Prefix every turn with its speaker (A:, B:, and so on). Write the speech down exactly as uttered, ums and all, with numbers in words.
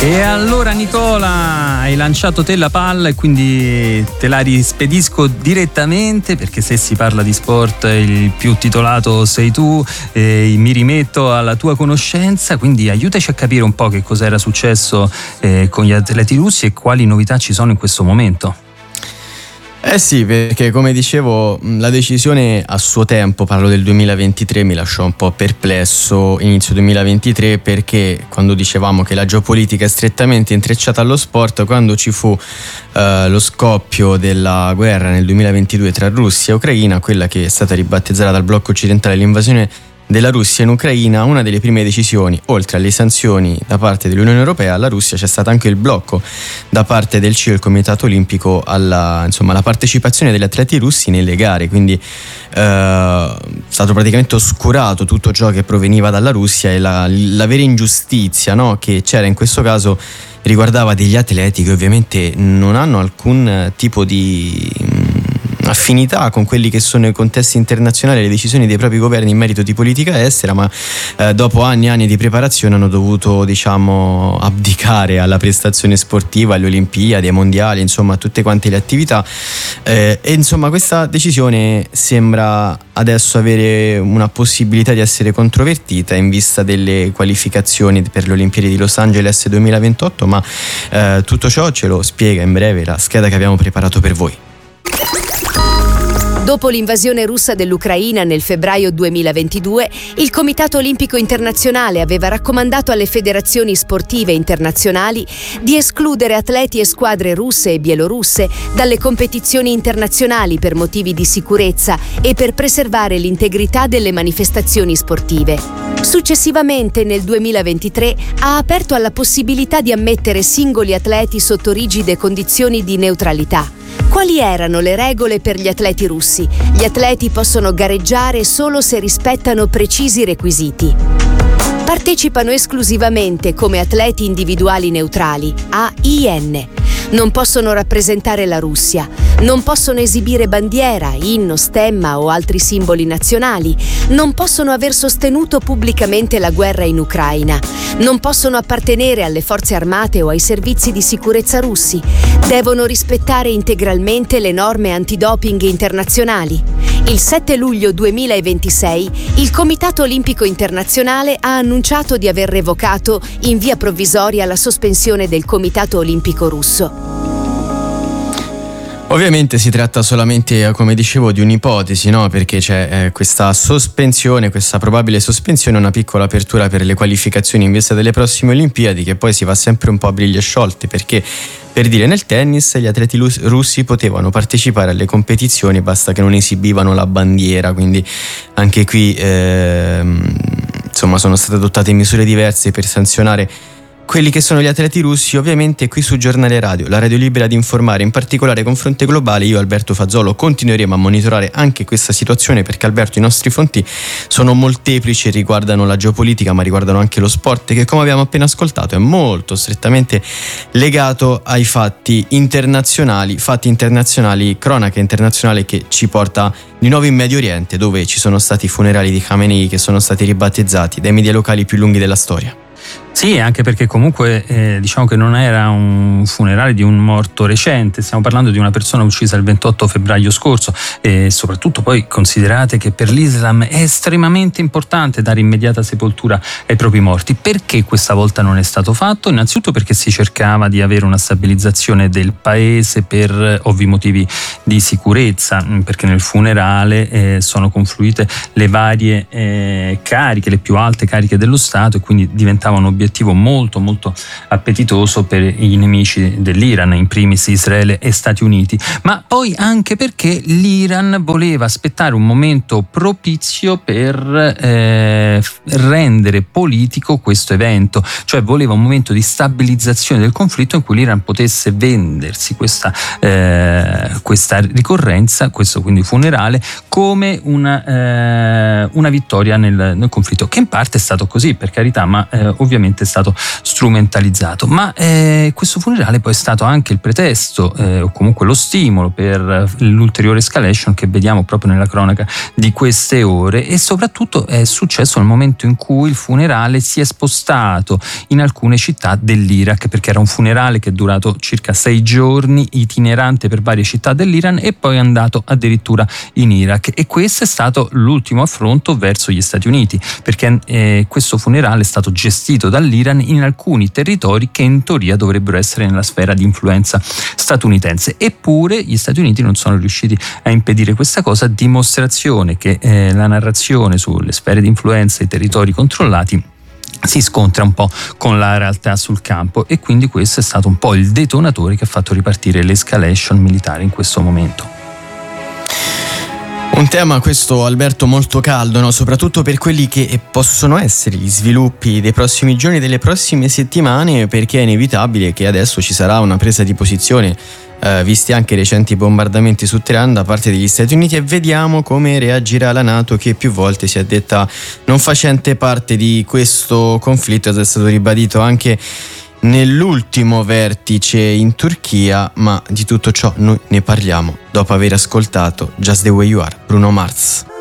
A: E allora Nicola, hai lanciato te la palla e quindi te la rispedisco direttamente, perché se si parla di sport il più titolato sei tu, e mi rimetto alla tua conoscenza, quindi aiutaci a capire un po' che cosa era successo eh, con gli atleti russi e quali novità ci sono in questo momento.
B: Eh sì, perché come dicevo la decisione a suo tempo, parlo del duemilaventitré, mi lasciò un po' perplesso inizio duemilaventitré, perché quando dicevamo che la geopolitica è strettamente intrecciata allo sport, quando ci fu eh, lo scoppio della guerra nel duemilaventidue tra Russia e Ucraina, quella che è stata ribattezzata dal blocco occidentale l'invasione della Russia in Ucraina, una delle prime decisioni, oltre alle sanzioni da parte dell'Unione Europea, alla Russia c'è stato anche il blocco da parte del C I O, il Comitato Olimpico, alla, insomma, alla partecipazione degli atleti russi nelle gare, quindi eh, è stato praticamente oscurato tutto ciò che proveniva dalla Russia, e la, la vera ingiustizia, no, che c'era in questo caso riguardava degli atleti che ovviamente non hanno alcun tipo di affinità con quelli che sono i contesti internazionali e le decisioni dei propri governi in merito di politica estera, ma eh, dopo anni e anni di preparazione hanno dovuto, diciamo, abdicare alla prestazione sportiva, alle Olimpiadi, ai mondiali, insomma tutte quante le attività, eh, e insomma questa decisione sembra adesso avere una possibilità di essere controvertita in vista delle qualificazioni per le Olimpiadi di Los Angeles duemilaventotto, ma eh, tutto ciò ce lo spiega in breve la scheda che abbiamo preparato per voi.
C: Dopo l'invasione russa dell'Ucraina nel febbraio duemilaventidue, il Comitato Olimpico Internazionale aveva raccomandato alle federazioni sportive internazionali di escludere atleti e squadre russe e bielorusse dalle competizioni internazionali per motivi di sicurezza e per preservare l'integrità delle manifestazioni sportive. Successivamente, nel duemilaventitré, ha aperto alla possibilità di ammettere singoli atleti sotto rigide condizioni di neutralità. Quali erano le regole per gli atleti russi? Gli atleti possono gareggiare solo se rispettano precisi requisiti. Partecipano esclusivamente come atleti individuali neutrali, A I N. Non possono rappresentare la Russia, non possono esibire bandiera, inno, stemma o altri simboli nazionali, non possono aver sostenuto pubblicamente la guerra in Ucraina, non possono appartenere alle forze armate o ai servizi di sicurezza russi, devono rispettare integralmente le norme antidoping internazionali. Il sette luglio duemilaventisei il Comitato Olimpico Internazionale ha annunciato di aver revocato in via provvisoria la sospensione del Comitato Olimpico Russo.
B: Ovviamente si tratta solamente, come dicevo, di un'ipotesi, no? Perché c'è eh, questa sospensione, questa probabile sospensione, una piccola apertura per le qualificazioni in vista delle prossime Olimpiadi, che poi si va sempre un po' a briglie sciolte, perché, per dire, nel tennis gli atleti russi potevano partecipare alle competizioni, basta che non esibivano la bandiera, quindi anche qui ehm, insomma sono state adottate misure diverse per sanzionare quelli che sono gli atleti russi. Ovviamente qui su Giornale Radio, la radio libera di informare, in particolare con Fronte Globale, io Alberto Fazzolo continueremo a monitorare anche questa situazione, perché Alberto, i nostri fronti sono molteplici e riguardano la geopolitica, ma riguardano anche lo sport, che come abbiamo appena ascoltato è molto strettamente legato ai fatti internazionali, fatti internazionali, cronaca internazionale che ci porta di nuovo in Medio Oriente, dove ci sono stati i funerali di Khamenei che sono stati ribattezzati dai media locali più lunghi della storia.
A: Sì, anche perché comunque eh, diciamo che non era un funerale di un morto recente, stiamo parlando di una persona uccisa il ventotto febbraio scorso, e soprattutto poi considerate che per l'Islam è estremamente importante dare immediata sepoltura ai propri morti. Perché questa volta non è stato fatto? Innanzitutto perché si cercava di avere una stabilizzazione del paese per ovvi motivi di sicurezza, perché nel funerale eh, sono confluite le varie eh, cariche, le più alte cariche dello Stato, e quindi diventava un obiettivo molto molto appetitoso per i nemici dell'Iran, in primis Israele e Stati Uniti, ma poi anche perché l'Iran voleva aspettare un momento propizio per eh, rendere politico questo evento, cioè voleva un momento di stabilizzazione del conflitto in cui l'Iran potesse vendersi questa, eh, questa ricorrenza, questo quindi funerale, come una, eh, una vittoria nel, nel conflitto, che in parte è stato così, per carità, ma eh, ovviamente chiaramente è stato strumentalizzato. Ma eh, questo funerale poi è stato anche il pretesto eh, o comunque lo stimolo per l'ulteriore escalation che vediamo proprio nella cronaca di queste ore, e soprattutto è successo nel momento in cui il funerale si è spostato in alcune città dell'Iraq, perché era un funerale che è durato circa sei giorni, itinerante per varie città dell'Iran, e poi è andato addirittura in Iraq. E questo è stato l'ultimo affronto verso gli Stati Uniti, perché eh, questo funerale è stato gestito dall'Iran in alcuni territori che in teoria dovrebbero essere nella sfera di influenza statunitense. Eppure gli Stati Uniti non sono riusciti a impedire questa cosa, dimostrazione che eh, la narrazione sulle sfere di influenza e i territori controllati si scontra un po' con la realtà sul campo, e quindi questo è stato un po' il detonatore che ha fatto ripartire l'escalation militare in questo momento.
B: Un tema, questo, Alberto, molto caldo, no? Soprattutto per quelli che possono essere gli sviluppi dei prossimi giorni, delle prossime settimane, perché è inevitabile che adesso ci sarà una presa di posizione, eh, visti anche i recenti bombardamenti su Teheran da parte degli Stati Uniti, e vediamo come reagirà la NATO, che più volte si è detta non facente parte di questo conflitto. È stato ribadito anche nell'ultimo vertice in Turchia, ma di tutto ciò noi ne parliamo dopo aver ascoltato Just the Way You Are, Bruno Mars.